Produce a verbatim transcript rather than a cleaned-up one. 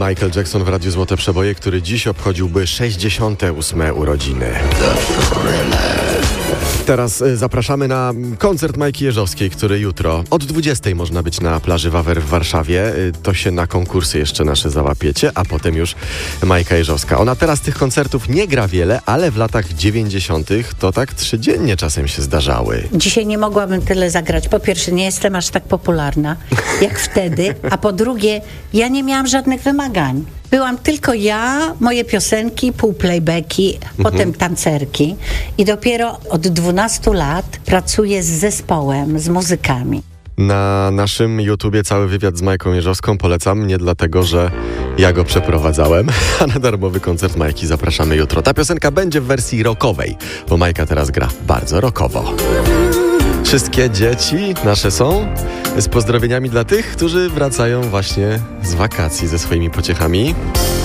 Michael Jackson w Radiu Złote Przeboje, który dziś obchodziłby sześćdziesiąte ósme urodziny. Teraz y, zapraszamy na koncert Majki Jeżowskiej, który jutro od dwudziestej można być na plaży Wawer w Warszawie. Y, to się na konkursy jeszcze nasze załapiecie, a potem już Majka Jeżowska. Ona teraz tych koncertów nie gra wiele, ale w latach dziewięćdziesiątych to tak trzydziennie czasem się zdarzały. Dzisiaj nie mogłabym tyle zagrać. Po pierwsze, nie jestem aż tak popularna jak wtedy, a po drugie, ja nie miałam żadnych wymagań. Byłam tylko ja, moje piosenki, półplaybacki, mhm. potem tancerki i dopiero od dwunastu lat pracuję z zespołem, z muzykami. Na naszym YouTubie cały wywiad z Majką Jeżowską polecam, nie dlatego, że ja go przeprowadzałem, a na darmowy koncert Majki zapraszamy jutro. Ta piosenka będzie w wersji rockowej, bo Majka teraz gra bardzo rockowo. Wszystkie dzieci nasze są z pozdrowieniami dla tych, którzy wracają właśnie z wakacji ze swoimi pociechami.